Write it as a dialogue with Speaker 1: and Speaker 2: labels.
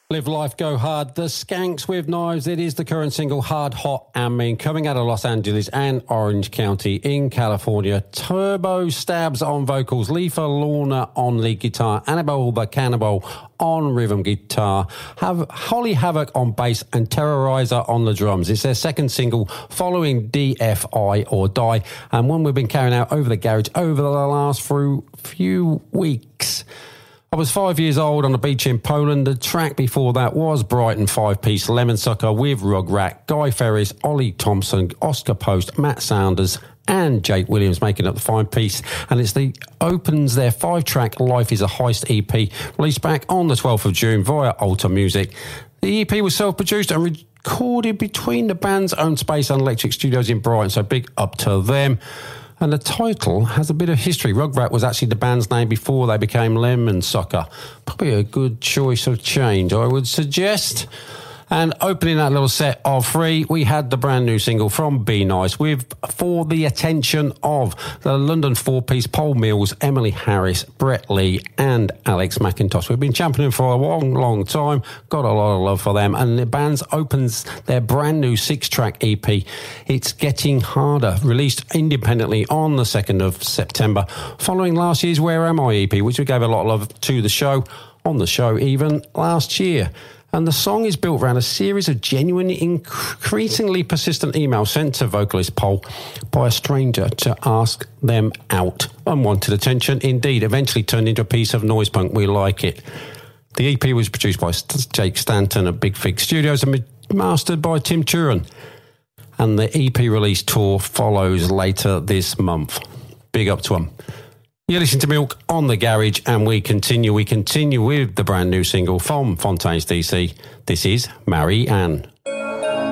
Speaker 1: Live Life, Go Hard. The Skanks with Knives. It is the current single, Hard, Hot and Mean, coming out of Los Angeles and Orange County in California. Turbo Stabs on vocals, Leafa Lorna on lead guitar, Annabelle the Cannibal on rhythm guitar, have Holly Havoc on bass and Terrorizer on the drums. It's their second single following DFI or Die, and one we've been carrying out over the garage over the last few weeks. I was 5 years old on the beach in Poland. The track before that was Brighton 5-piece Lemon Sucker with Rugrat, Guy Ferris, Ollie Thompson, Oscar Post, Matt Saunders and Jake Williams making up the 5-piece. And opens their 5-track Life is a Heist EP, released back on the 12th of June via Alta Music. The EP was self-produced and recorded between the band's own Space and Electric Studios in Brighton, so big up to them. And the title has a bit of history. Rugrat was actually the band's name before they became Lemon Sucker. Probably a good choice of change, I would suggest. And opening that little set of 3, we had the brand new single from Be Nice with For the Attention of the London 4-piece Paul Mills, Emily Harris, Brett Lee and Alex McIntosh. We've been championing for a long, long time. Got a lot of love for them. And the band opens their brand new 6-track EP, It's Getting Harder, released independently on the 2nd of September, following last year's Where Am I EP, which we gave a lot of love to the show, on the show even last year. And the song is built around a series of genuinely, increasingly persistent emails sent to vocalist Paul by a stranger to ask them out. Unwanted attention, indeed, eventually turned into a piece of noise punk. We like it. The EP was produced by Jake Stanton at Big Fig Studios and mastered by Tim Turan. And the EP release tour follows later this month. Big up to them. You're listening to Milk on the Garage, and we continue with the brand new single from Fontaines DC. This is Marie Anne.